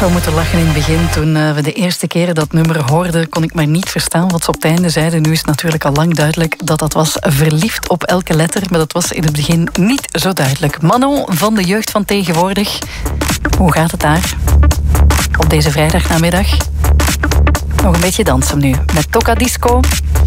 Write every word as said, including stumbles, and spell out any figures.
zo moeten lachen in het begin. Toen uh, we de eerste keer dat nummer hoorden, kon ik maar niet verstaan wat ze op het einde zeiden. Nu is het natuurlijk al lang duidelijk dat dat was verliefd op elke letter. Maar dat was in het begin niet zo duidelijk. Manon van de jeugd van tegenwoordig. Hoe gaat het daar? Op deze vrijdagnamiddag. Nog een beetje dansen nu. Met Toca Disco.